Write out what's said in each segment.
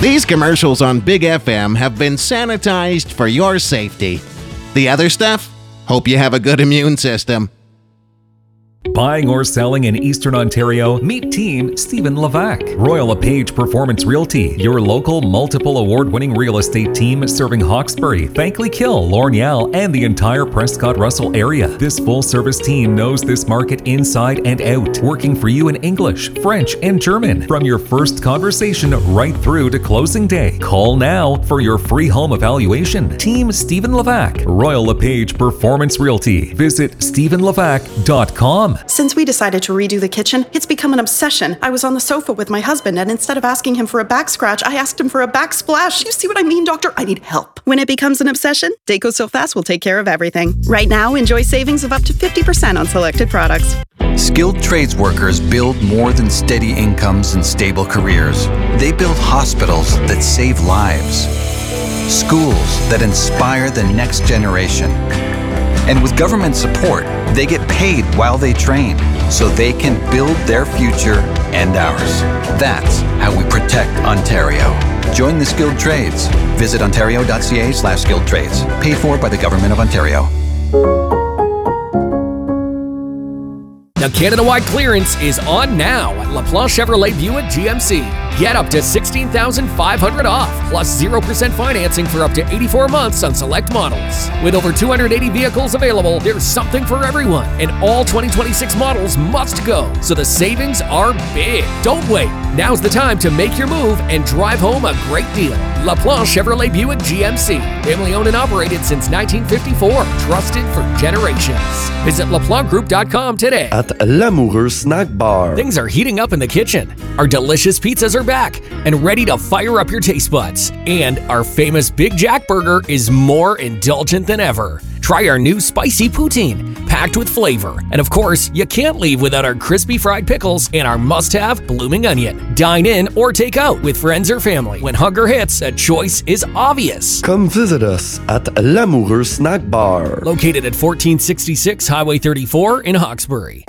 These commercials on Big FM have been sanitized for your safety. The other stuff? Hope you have a good immune system. Buying or selling in Eastern Ontario? Meet Team Stephen Levac. Royal LePage Performance Realty, your local multiple award-winning real estate team serving Hawkesbury, Thankley Kill, Lorneal, and the entire Prescott Russell area. This full-service team knows this market inside and out, working for you in English, French, and German from your first conversation right through to closing day. Call now for your free home evaluation. Team Stephen Levac, Royal LePage Performance Realty. Visit stephenlevac.com. Since we decided to redo the kitchen, it's become an obsession. I was on the sofa with my husband, and instead of asking him for a back scratch, I asked him for a backsplash. You see what I mean, doctor? I need help. When it becomes an obsession, Deco Surface will take care of everything. Right now, enjoy savings of up to 50% on selected products. Skilled trades workers build more than steady incomes and stable careers. They build hospitals that save lives, schools that inspire the next generation. And with government support, they get paid while they train, so they can build their future and ours. That's how we protect Ontario. Join the skilled trades. Visit ontario.ca/skilled trades. Paid for by the Government of Ontario. Now, Canada-wide clearance is on now at LaPlante Chevrolet Buick GMC. Get up to $16,500 off, plus 0% financing for up to 84 months on select models. With over 280 vehicles available, there's something for everyone, and all 2026 models must go, so the savings are big. Don't wait. Now's the time to make your move and drive home a great deal. LaPlante Chevrolet Buick GMC. Family owned and operated since 1954. Trusted for generations. Visit LaPlanteGroup.com today. At L'Amoureux Snack Bar. Things are heating up in the kitchen. Our delicious pizzas are back and ready to fire up your taste buds. And our famous Big Jack Burger is more indulgent than ever. Try our new spicy poutine, packed with flavor. And of course, you can't leave without our crispy fried pickles and our must-have blooming onion. Dine in or take out with friends or family. When hunger hits, a choice is obvious. Come visit us at L'Amoureux Snack Bar. Located at 1466 Highway 34 in Hawkesbury.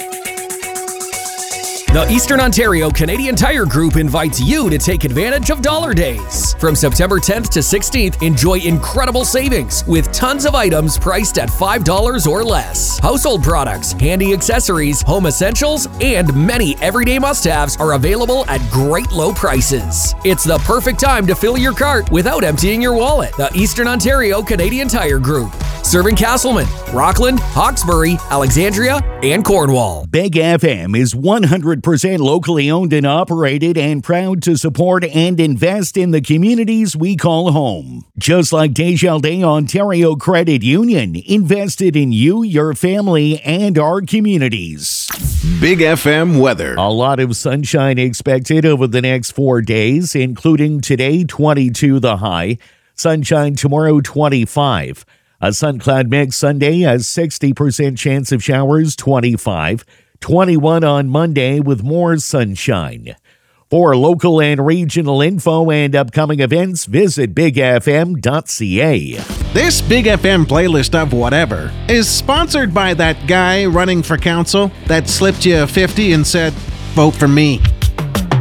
The Eastern Ontario Canadian Tire Group invites you to take advantage of Dollar Days. From September 10th to 16th, enjoy incredible savings with tons of items priced at $5 or less. Household products, handy accessories, home essentials, and many everyday must-haves are available at great low prices. It's the perfect time to fill your cart without emptying your wallet. The Eastern Ontario Canadian Tire Group. Serving Castleman, Rockland, Hawkesbury, Alexandria, and Cornwall. Big FM is 100% locally owned and operated and proud to support and invest in the communities we call home. Just like Desjardins Ontario Credit Union, invested in you, your family, and our communities. Big FM weather. A lot of sunshine expected over the next 4 days, including today, 22 the high. Sunshine tomorrow, 25. A sun-cloud mix Sunday, a 60% chance of showers, 25. 21 on Monday with more sunshine. For local and regional info and upcoming events, visit bigfm.ca. This Big FM playlist of whatever is sponsored by that guy running for council that slipped you a 50 and said, "Vote for me."